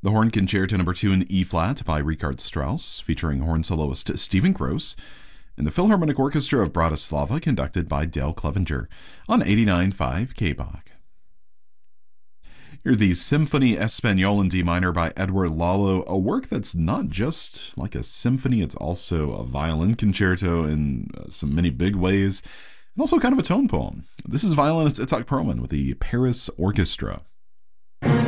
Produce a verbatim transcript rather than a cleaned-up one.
The Horn Concerto Number two in E-flat by Richard Strauss, featuring horn soloist Stephen Gross, and the Philharmonic Orchestra of Bratislava, conducted by Dale Clevenger, on eighty-nine point five K B O C. Here's the Symphonie Espagnole in D minor by Edward Lalo, a work that's not just like a symphony, it's also a violin concerto in uh, some many big ways, and also kind of a tone poem. This is violinist Itzhak Perlman with the Paris Orchestra.